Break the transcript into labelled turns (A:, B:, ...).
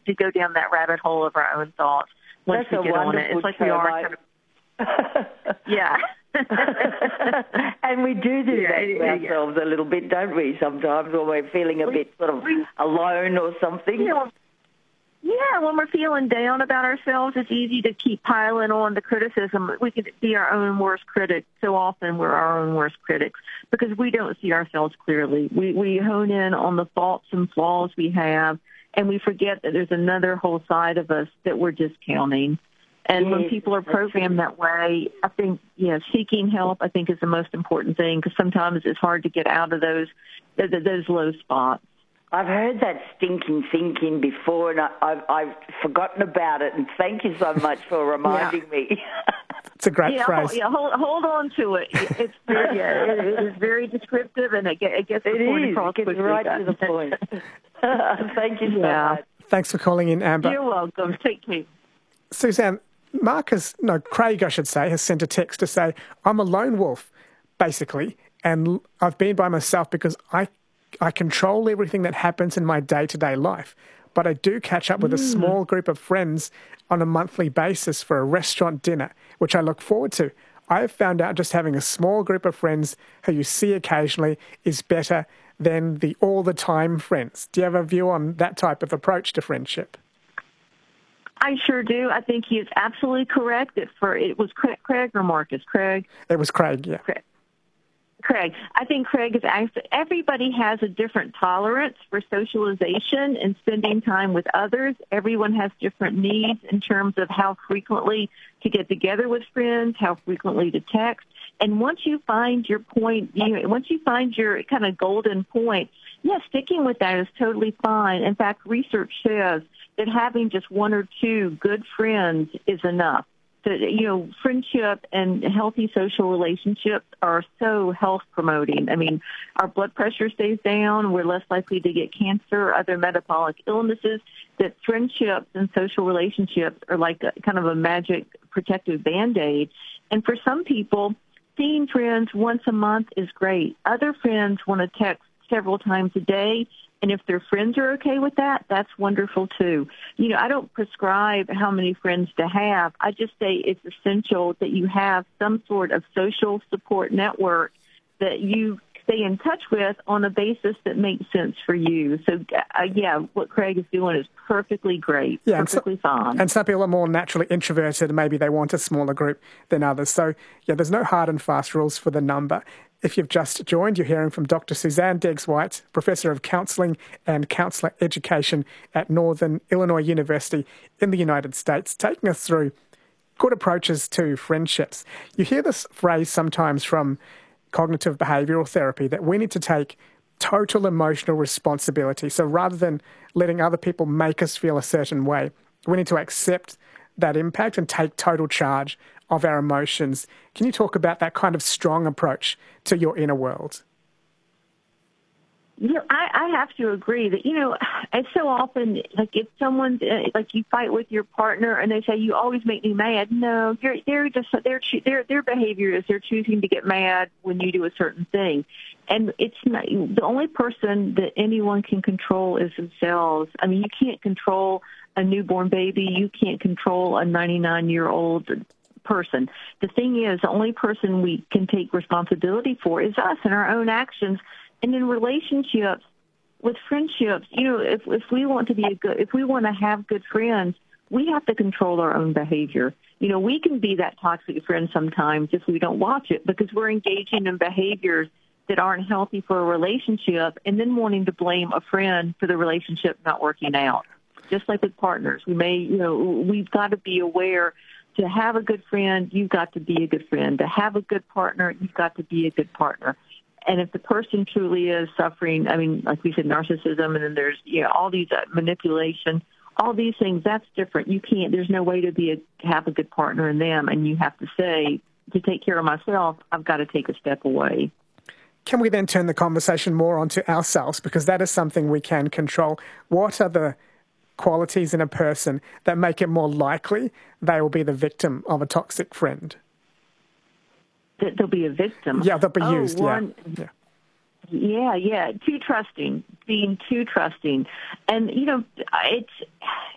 A: to go down that rabbit hole of our own thoughts once
B: That's
A: we get on it. It's like we are kind of, yeah.
B: And we do that to ourselves a little bit, don't we, sometimes, when we're feeling a bit sort of alone or something?
A: Yeah, when we're feeling down about ourselves, it's easy to keep piling on the criticism. We can be our own worst critic. So often we're our own worst critics because we don't see ourselves clearly. We hone in on the faults and flaws we have, and we forget that there's another whole side of us that we're discounting. And when people are programmed that way, I think, seeking help, I think, is the most important thing because sometimes it's hard to get out of those low spots.
B: I've heard that stinking thinking before, and I've forgotten about it, and thank you so much for reminding me.
C: It's a great phrase.
A: Hold on to it. It's it is very descriptive, and it gets the point across quickly.
B: It gets right to the point. Thank you so much.
C: Thanks for calling in, Amber.
A: You're welcome. Take care.
C: Suzanne, Craig, I should say, has sent a text to say, I'm a lone wolf, basically, and I've been by myself because I control everything that happens in my day-to-day life, but I do catch up with a small group of friends on a monthly basis for a restaurant dinner, which I look forward to. I have found out just having a small group of friends who you see occasionally is better than the all-the-time friends. Do you have a view on that type of approach to friendship?
A: I sure do. I think he is absolutely correct. It was Craig or Marcus? Craig?
C: It was Craig, yeah.
A: Craig. I think Craig is actually, everybody has a different tolerance for socialization and spending time with others. Everyone has different needs in terms of how frequently to get together with friends, how frequently to text. And once you find your point, once you find your kind of golden point, sticking with that is totally fine. In fact, research says that having just one or two good friends is enough. Friendship and healthy social relationships are so health promoting. I mean, our blood pressure stays down. We're less likely to get cancer, other metabolic illnesses. That friendships and social relationships are like kind of a magic protective Band-Aid. And for some people, seeing friends once a month is great. Other friends want to text several times a day. And if their friends are okay with that, that's wonderful too. I don't prescribe how many friends to have. I just say it's essential that you have some sort of social support network that you stay in touch with on a basis that makes sense for you. So, what Craig is doing is perfectly great, perfectly fine.
C: And some people are more naturally introverted, and maybe they want a smaller group than others. So, there's no hard and fast rules for the number. If you've just joined, you're hearing from Dr. Suzanne Deggs-White, Professor of Counselling and Counsellor Education at Northern Illinois University in the United States, taking us through good approaches to friendships. You hear this phrase sometimes from cognitive behavioural therapy that we need to take total emotional responsibility. So rather than letting other people make us feel a certain way, we need to accept that impact and take total charge of our emotions. Can you talk about that kind of strong approach to your inner world?
A: I have to agree that, it's so often, like if someone's, like you fight with your partner and they say, you always make me mad. No, their behavior is they're choosing to get mad when you do a certain thing. And it's not, the only person that anyone can control is themselves. I mean, you can't control a newborn baby. You can't control a 99-year-old person. The thing is, the only person we can take responsibility for is us and our own actions. And in relationships, with friendships, if we want to have good friends, we have to control our own behavior. We can be that toxic friend sometimes if we don't watch it because we're engaging in behaviors that aren't healthy for a relationship and then wanting to blame a friend for the relationship not working out. Just like with partners, we've got to be aware. To have a good friend, you've got to be a good friend. To have a good partner, you've got to be a good partner. And if the person truly is suffering, I mean, like we said, narcissism, and then there's all these manipulation, all these things, that's different. There's no way to have a good partner in them, and you have to say, to take care of myself, I've got to take a step away.
C: Can we then turn the conversation more onto ourselves, because that is something we can control? What are the qualities in a person that make it more likely they will be the victim of a toxic friend?
A: That they'll be a victim.
C: Yeah, they'll be used.
A: Yeah. Too trusting, being too trusting. And,